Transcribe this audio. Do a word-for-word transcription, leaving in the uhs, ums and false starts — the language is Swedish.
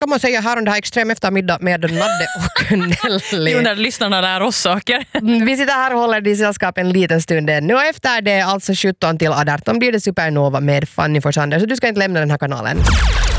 kan man säga här under här extrem eftermiddag med Nadde och Nelly. Jo, när lyssnarna lär oss saker. Vi sitter här och håller i sällskap en liten stund ännu och efter det alltså sjutton till arton blir det Supernova med Fanny Forsander, så du ska inte lämna den här kanalen.